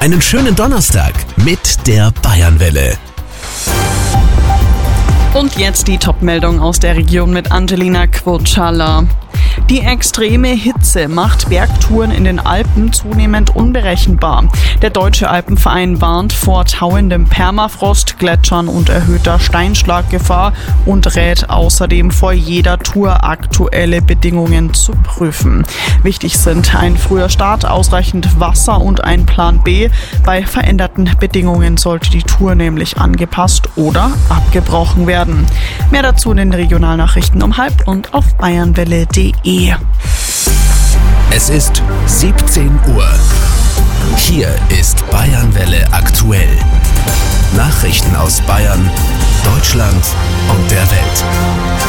Einen schönen Donnerstag mit der Bayernwelle. Und jetzt die Top-Meldung aus der Region mit Angelina Quoccialla. Die extreme Hitze macht Bergtouren in den Alpen zunehmend unberechenbar. Der Deutsche Alpenverein warnt vor tauendem Permafrost, Gletschern und erhöhter Steinschlaggefahr und rät außerdem vor jeder Tour aktuelle Bedingungen zu prüfen. Wichtig sind ein früher Start, ausreichend Wasser und ein Plan B. Bei veränderten Bedingungen sollte die Tour nämlich angepasst oder abgebrochen werden. Mehr dazu in den Regionalnachrichten um 12:30 und auf bayernwelle.de. Es ist 17 Uhr. Hier ist Bayernwelle aktuell. Nachrichten aus Bayern, Deutschland und der Welt.